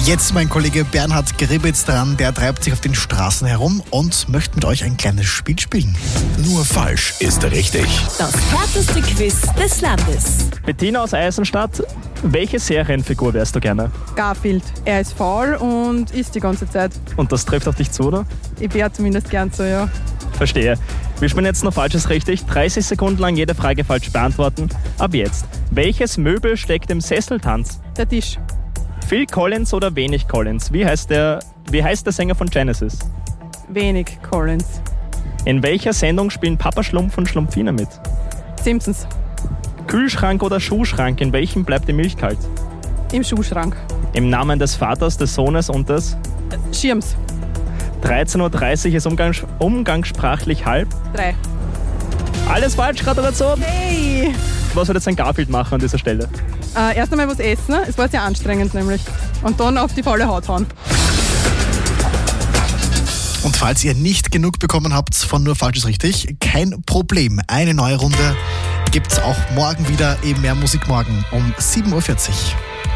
Jetzt mein Kollege Bernhard Gribitz dran, der treibt sich auf den Straßen herum und möchte mit euch ein kleines Spiel spielen. Nur falsch ist richtig. Das härteste Quiz des Landes. Bettina aus Eisenstadt, welche Serienfigur wärst du gerne? Garfield. Er ist faul und isst die ganze Zeit. Und das trifft auf dich zu, oder? Ich wäre zumindest gern so, ja. Verstehe. Wir spielen jetzt noch Falsches richtig. 30 Sekunden lang jede Frage falsch beantworten. Ab jetzt. Welches Möbel steckt im Sesseltanz? Der Tisch. Phil Collins oder wenig Collins? Wie heißt der Sänger von Genesis? Wenig Collins. In welcher Sendung spielen Papa Schlumpf und Schlumpfine mit? Simpsons. Kühlschrank oder Schuhschrank? In welchem bleibt die Milch kalt? Im Schuhschrank. Im Namen des Vaters, des Sohnes und des... Schirms. 13.30 Uhr ist umgangssprachlich halb. 3. Alles falsch, Gratulation! Hey! Was wird jetzt ein Garfield machen an dieser Stelle? Erst einmal was essen, es war sehr anstrengend nämlich. Und dann auf die faule Haut hauen. Und falls ihr nicht genug bekommen habt von Nur Falsch ist richtig, kein Problem. Eine neue Runde gibt's auch morgen wieder, eben mehr Musik morgen um 7.40 Uhr.